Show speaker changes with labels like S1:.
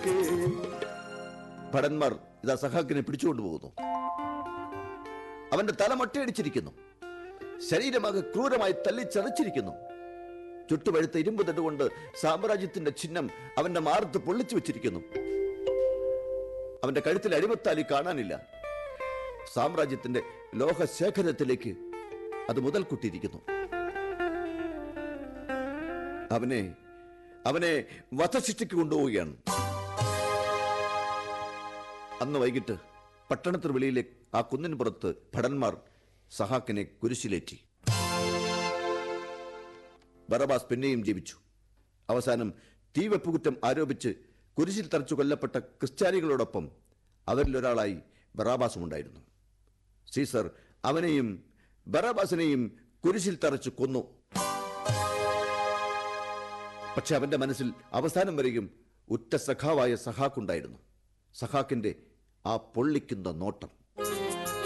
S1: സഹാക്കേ. ഭടന്മാർ ഇതാ സഹാക്കിനെ പിടിച്ചുകൊണ്ടുപോകുന്നു. അവന്റെ തല മൊട്ടയടിച്ചിരിക്കുന്നു. ശരീരമാകെ ക്രൂരമായി തല്ലിച്ചതച്ചിരിക്കുന്നു. ചുട്ടുപഴുത്ത ഇരുമ്പ് തട്ടുകൊണ്ട് സാമ്രാജ്യത്തിന്റെ ചിഹ്നം അവന്റെ മാറത്ത് പൊള്ളിച്ചു വെച്ചിരിക്കുന്നു. അവന്റെ കഴുത്തിൽ അടിമത്താലി കാണാനില്ല. സാമ്രാജ്യത്തിന്റെ ലോഹശേഖരത്തിലേക്ക് അത് മുതൽക്കൂട്ടിയിരിക്കുന്നു. അവനെ വധശിക്ഷയ്ക്ക് കൊണ്ടുപോവുകയാണ്. അന്ന് വൈകിട്ട് പട്ടണത്തിന് വെളിയിലെ ആ കുന്നിന് പുറത്ത് ഭടന്മാർ സഹാക്കിനെ കുരിശിലേറ്റി. ബറബാസ് പിന്നെയും ജീവിച്ചു. അവസാനം തീവെപ്പുകുറ്റം ആരോപിച്ച് കുരിശിൽ തറച്ചു കൊല്ലപ്പെട്ട ക്രിസ്ത്യാനികളോടൊപ്പം അവരിലൊരാളായി ബറാബാസും ഉണ്ടായിരുന്നു. സീസർ അവനെയും ബറാബാസിനെയും കുരിശിൽ തറച്ചു കൊന്നു. പക്ഷെ അവന്റെ മനസ്സിൽ അവസാനം വരെയും ഉറ്റ സഖാവായ സഹാക്കുണ്ടായിരുന്നു. സഹാക്കിന്റെ ആ പൊള്ളിക്കുന്ന നോട്ടം.